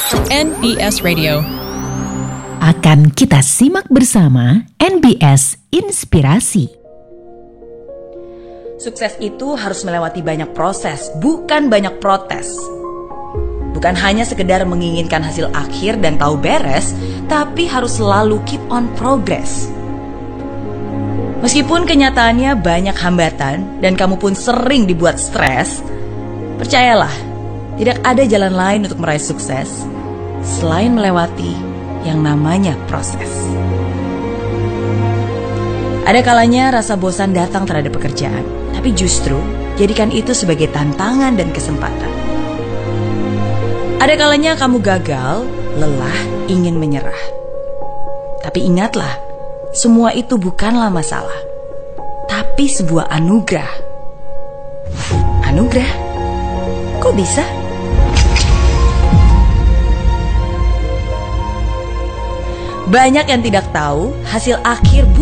NBS Radio. Akan kita simak bersama NBS Inspirasi. Sukses itu harus melewati banyak proses, bukan banyak protes. Bukan hanya sekedar menginginkan hasil akhir dan tahu beres, tapi harus selalu keep on progress. Meskipun kenyataannya banyak hambatan dan kamu pun sering dibuat stres, percayalah, tidak ada jalan lain untuk meraih sukses selain melewati yang namanya proses. Ada kalanya rasa bosan datang terhadap pekerjaan, tapi justru jadikan itu sebagai tantangan dan kesempatan. Ada kalanya kamu gagal, lelah, ingin menyerah. Tapi ingatlah, semua itu bukanlah masalah, tapi sebuah anugerah. Anugerah? Kok bisa? Banyak yang tidak tahu hasil akhir